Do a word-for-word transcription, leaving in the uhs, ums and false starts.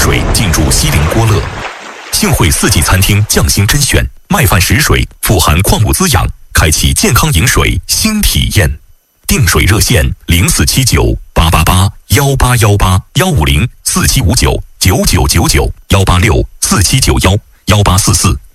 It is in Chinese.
水进入西林郭勒。幸会四季餐厅匠心甄选麦饭食水，富含矿物滋养，开启健康饮水新体验。订水热线零四七九八八八幺八幺八幺五零四七五九九九九九幺八六四七九幺幺八四四